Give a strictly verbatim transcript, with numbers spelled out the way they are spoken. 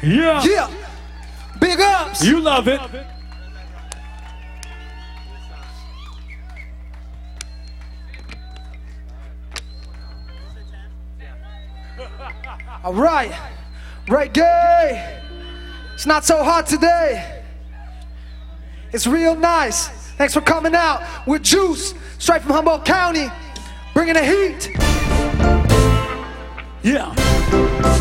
Yeah. Yeah. Big ups. You love it. All right. Reggae. It's not so hot today. It's real nice. Thanks for coming out with Juice, straight from Humboldt County, bringing the heat. Yeah.